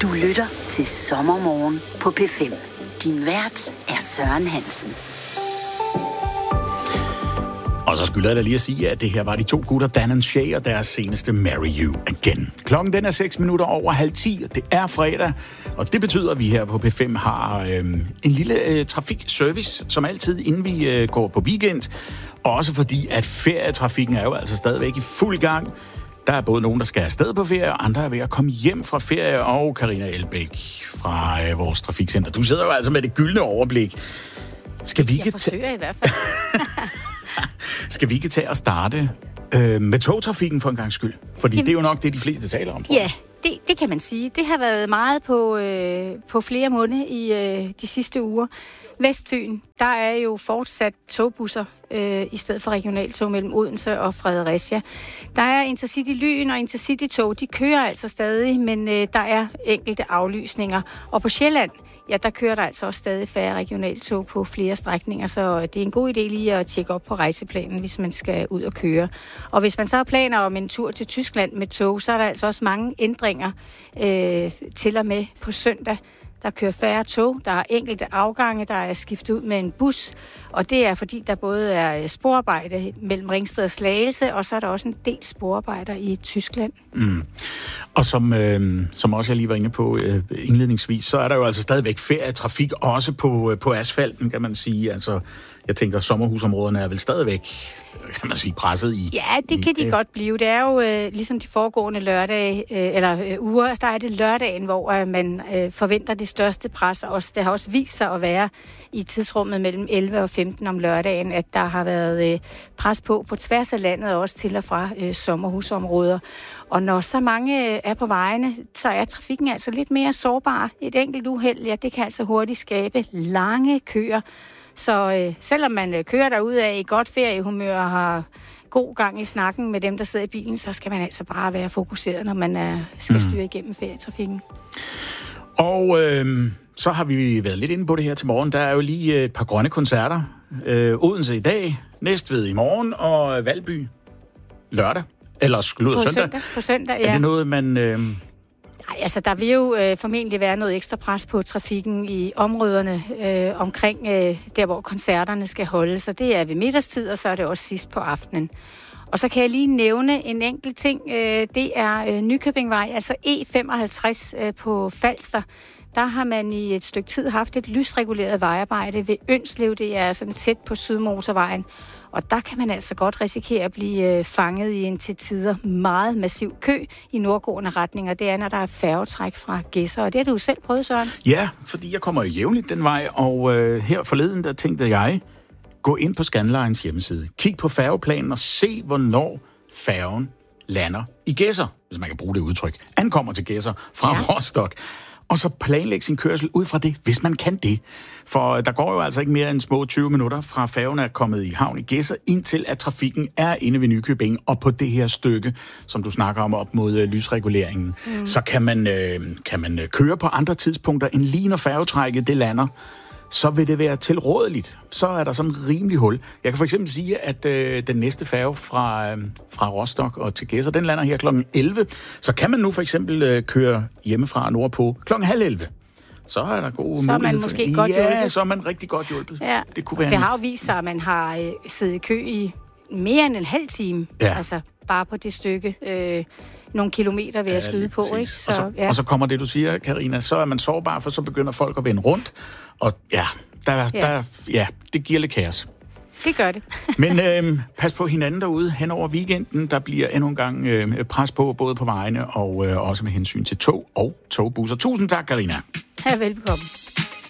Du lytter til Sommermorgen på P5. Din vært er Søren Hansen. Og så skylder jeg da lige at sige, at det her var de to gutter, Dan and Shay, og deres seneste Marry You Again. Klokken den er 6 minutter over 9:30, og det er fredag, og det betyder, at vi her på P5 har en lille trafikservice, som altid, inden vi går på weekend. Også fordi, at ferietrafikken er jo altså stadigvæk i fuld gang. Der er både nogen, der skal afsted på ferie, og andre er ved at komme hjem fra ferie. Og Carina Elbæk fra vores trafikcenter. Du sidder jo altså med det gyldne overblik. Skal vi jeg forsøger i hvert fald. Skal vi ikke tage og starte med togtrafikken for en gang skyld? Fordi det er jo nok det, de fleste taler om, tror jeg. Ja, det kan man sige. Det har været meget på flere måneder i de sidste uger. Vestfyn, der er jo fortsat togbusser i stedet for regionaltog mellem Odense og Fredericia. Der er Intercity Lyn og Intercity Tog, de kører altså stadig, men der er enkelte aflysninger. Og på Sjælland, ja, der kører der altså også stadig færre regionaltog på flere strækninger, så det er en god idé lige at tjekke op på rejseplanen, hvis man skal ud og køre. Og hvis man så har planer om en tur til Tyskland med tog, så er der altså også mange ændringer til og med på søndag. Der kører færre tog, der er enkelte afgange, der er skiftet ud med en bus, og det er fordi, der både er sporarbejde mellem Ringsted og Slagelse, og så er der også en del sporarbejder i Tyskland. Mm. Og som også jeg lige var inde på indledningsvis, så er der jo altså stadigvæk ferietrafik, også på asfalten, kan man sige. Altså, jeg tænker, sommerhusområderne er vel stadigvæk, kan man sige, presset i. Ja, det kan de godt blive. Det er jo ligesom de foregående uger, der er det lørdagen, hvor man forventer det største pres. Og det har også vist sig at være i tidsrummet mellem 11 og 15 om lørdagen, at der har været pres på tværs af landet, også til og fra sommerhusområder. Og når så mange er på vejene, så er trafikken altså lidt mere sårbar. Et enkelt uheld, ja, det kan altså hurtigt skabe lange køer. Så selvom man kører derudad i godt feriehumør og har god gang i snakken med dem, der sidder i bilen, så skal man altså bare være fokuseret, når man skal styre igennem ferietrafikken. Og så har vi været lidt inde på det her til morgen. Der er jo lige et par grønne koncerter. Odense i dag, Næstved i morgen og Valby lørdag. Eller søndag. På søndag, ja. Er det noget, man... Nej, altså der vil jo formentlig være noget ekstra pres på trafikken i områderne omkring der, hvor koncerterne skal holdes. Så det er ved middagstid, og så er det også sidst på aftenen. Og så kan jeg lige nævne en enkelt ting. Det er Nykøbingvej, altså E55 på Falster. Der har man i et stykke tid haft et lysreguleret vejarbejde ved Ønslev. Det er sådan tæt på Sydmotorvejen. Og der kan man altså godt risikere at blive fanget i en til tider meget massiv kø i nordgående retninger. Det er, når der er færgetræk fra Gedser. Og det har du selv prøvet, Søren? Ja, fordi jeg kommer jævnligt den vej, og her forleden, der tænkte jeg, gå ind på Scandlines hjemmeside, kig på færgeplanen og se, hvornår færgen lander i Gedser, hvis man kan bruge det udtryk. Ankommer til Gedser fra Rostock. Og så planlægge sin kørsel ud fra det, hvis man kan det. For der går jo altså ikke mere end små 20 minutter fra færgen er kommet i havn i Gedser, indtil at trafikken er inde ved Nykøbing. Og på det her stykke, som du snakker om op mod lysreguleringen, så kan man køre på andre tidspunkter, end lige når færgetrækket det lander. Så vil det være tilrådeligt. Så er der sådan en rimelig hul. Jeg kan for eksempel sige, at den næste færge fra Rostock og til Gedser, den lander her kl. 11. Så kan man nu for eksempel køre hjemmefra nordpå kl. 10:30. Så er der gode muligheder. Så er man måske godt hjulpet. Ja, så er man rigtig godt hjulpet. Ja. Det kunne være det har jo vist sig, at man har siddet i kø i mere end en halv time. Ja. Altså bare på det stykke... nogle kilometer ved at skyde på, ikke? Og så kommer det, du siger, Carina, så er man sårbar, for så begynder folk at vende rundt, og det giver lidt kaos. Det gør det. Men pas på hinanden derude hen over weekenden. Der bliver endnu en gang pres på, både på vejene og også med hensyn til tog og togbusser. Tusind tak, Carina. Ja, velbekomme.